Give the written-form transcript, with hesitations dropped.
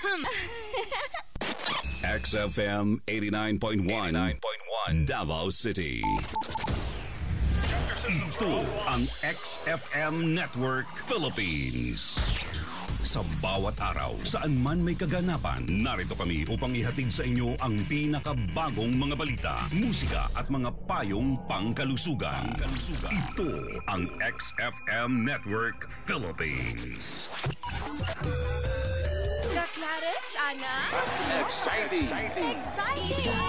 XFM 89.1 Davao City. Ito ang XFM Network Philippines. Sa bawat araw, saan man may kaganapan, narito kami upang ihatid sa inyo ang pinakabagong mga balita, musika at mga payong pangkalusugan. Ito ang XFM Network Philippines. Clarence, Ana? Exciting! Exciting!